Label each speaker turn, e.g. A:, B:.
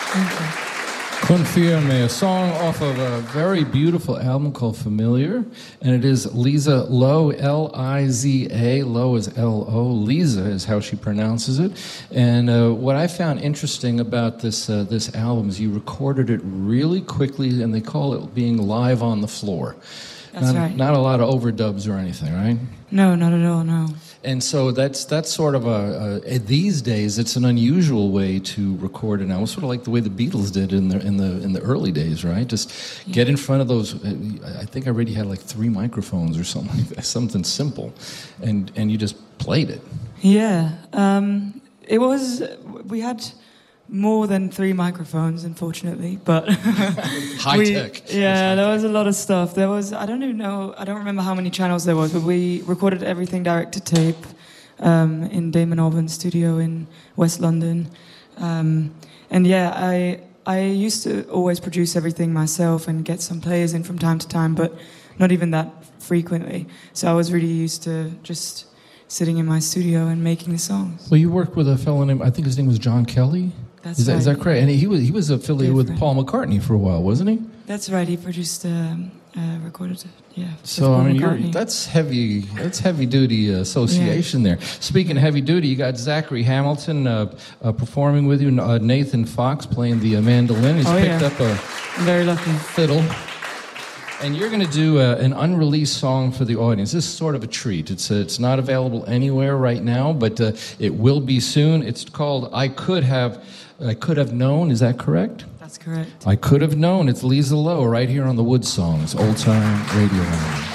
A: Confirme, a song off of a very beautiful album called Familiar, and it is Liza Lowe, L-I-Z-A, Lowe is L-O, Liza is how she pronounces it. And what I found interesting about this album is you recorded it really quickly, and they call it being live on the floor.
B: That's right.
A: Not a lot of overdubs or anything, right?
B: No, not at all, no.
A: And so that's sort of these days it's an unusual way to record an album, sort of like the way the Beatles did in the early days, right? Just get in front of those. I think I already had like 3 microphones or something like that, something simple, and you just played it.
B: Yeah, it was. We had more than 3 microphones, unfortunately, but
A: high tech.
B: Yeah, there was a lot of stuff. There was, I don't remember how many channels there was, but we recorded everything direct to tape in Damon Albarn's studio in West London. And yeah, I used to always produce everything myself and get some players in from time to time, but not even that frequently. So I was really used to just sitting in my studio and making the songs.
A: Well, you worked with a fellow named, I think his name was John Kelly.
B: Is
A: that correct? And he was affiliated with Paul McCartney for a while, wasn't he?
B: That's right. He produced, recorded it. Yeah.
A: So I mean, that's heavy duty association there. Speaking of heavy duty, you got Zachary Hamilton performing with you. Nathan Fox playing the mandolin. He's picked up a
B: very lucky
A: fiddle. And you're going to do an unreleased song for the audience. This is sort of a treat. It's not available anywhere right now, but it will be soon. It's called I Could Have Known. Is that correct?
B: That's correct.
A: I Could Have Known. It's Liza Lowe right here on the Wood Songs, Old Time Radio Hour.